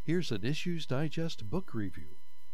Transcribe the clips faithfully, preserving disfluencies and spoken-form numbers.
Here's an Issues Digest book review.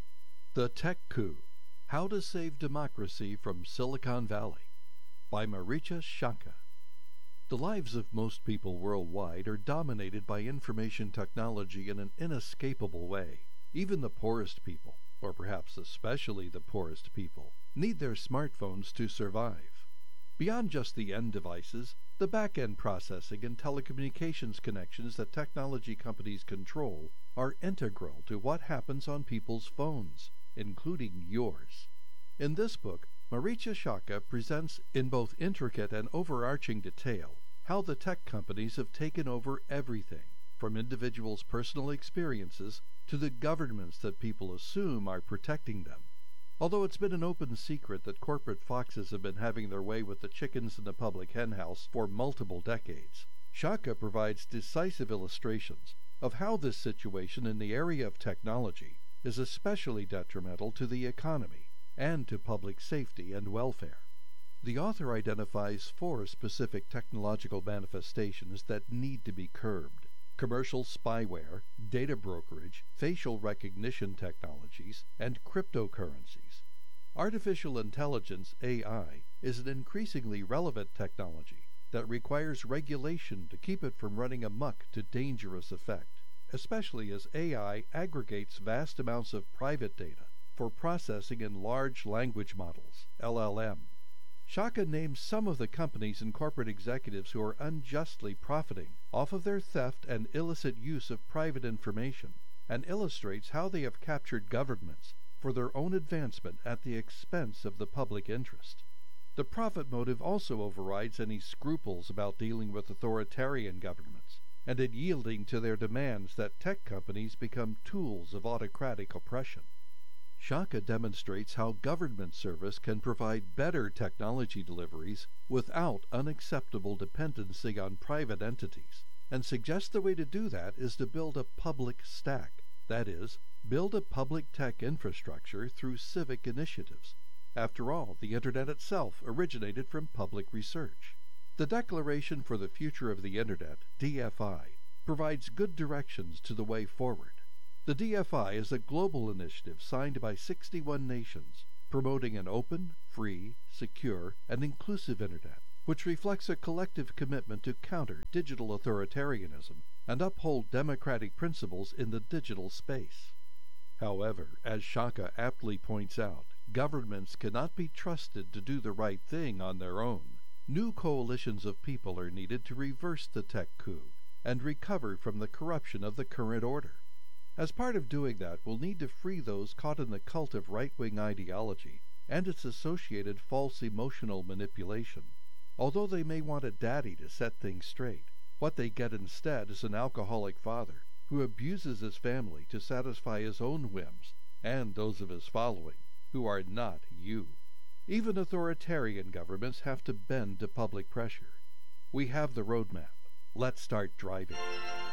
The Tech Coup: How to Save Democracy from Silicon Valley by Maricha Shaka. The lives of most people worldwide are dominated by information technology in an inescapable way. Even the poorest people, or perhaps especially the poorest people, need their smartphones to survive. Beyond just the end devices, the back-end processing and telecommunications connections that technology companies control are integral to what happens on people's phones, including yours. In this book, Maricha Shaka presents in both intricate and overarching detail how the tech companies have taken over everything, from individuals' personal experiences to the governments that people assume are protecting them. Although it's been an open secret that corporate foxes have been having their way with the chickens in the public henhouse for multiple decades, Shaka provides decisive illustrations of how this situation in the area of technology is especially detrimental to the economy and to public safety and welfare. The author identifies four specific technological manifestations that need to be curbed: commercial spyware, data brokerage, facial recognition technologies, and cryptocurrencies. Artificial intelligence, A I, is an increasingly relevant technology that requires regulation to keep it from running amok to dangerous effect, especially as A I aggregates vast amounts of private data for processing in large language models, L L M. Shaka names some of the companies and corporate executives who are unjustly profiting off of their theft and illicit use of private information, and illustrates how they have captured governments for their own advancement at the expense of the public interest. The profit motive also overrides any scruples about dealing with authoritarian governments, and in yielding to their demands that tech companies become tools of autocratic oppression. Shaka demonstrates how government service can provide better technology deliveries without unacceptable dependency on private entities, and suggests the way to do that is to build a public stack, that is, build a public tech infrastructure through civic initiatives. After all, the Internet itself originated from public research. The Declaration for the Future of the Internet, D F I, provides good directions to the way forward. The D F I is a global initiative signed by sixty-one nations, promoting an open, free, secure, and inclusive Internet, which reflects a collective commitment to counter digital authoritarianism and uphold democratic principles in the digital space. However, as Shaka aptly points out, governments cannot be trusted to do the right thing on their own. New coalitions of people are needed to reverse the tech coup and recover from the corruption of the current order. As part of doing that, we'll need to free those caught in the cult of right-wing ideology and its associated false emotional manipulation. Although they may want a daddy to set things straight, what they get instead is an alcoholic father who abuses his family to satisfy his own whims and those of his following, who are not you. Even authoritarian governments have to bend to public pressure. We have the roadmap. Let's start driving.